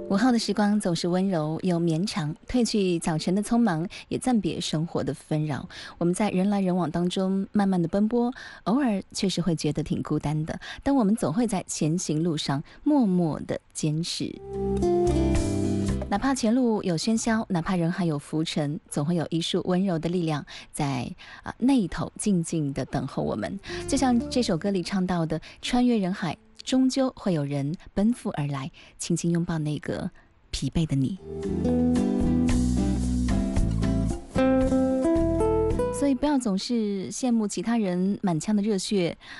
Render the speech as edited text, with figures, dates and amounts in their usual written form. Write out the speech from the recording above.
午后的时光总是温柔又绵长，褪去早晨的匆忙，也暂别生活的纷扰。我们在人来人往当中慢慢的奔波，偶尔确实会觉得挺孤单的，但我们总会在前行路上默默的坚持。哪怕前路有喧嚣，哪怕人海有浮沉，总会有一束温柔的力量在那头静静的等候我们。就像这首歌里唱到的，穿越人海，终究会有人奔赴而来，轻轻拥抱那个疲惫的你。所以不要总是羡慕其他人满腔的热血，